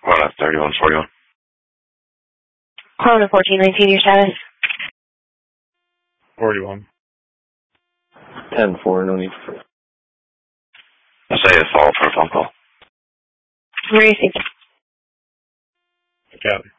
Well, that's 3141. Calling to 1419, your status? 41. 10-4, no need. I'll say a follow for a phone call. Where is it? Copy.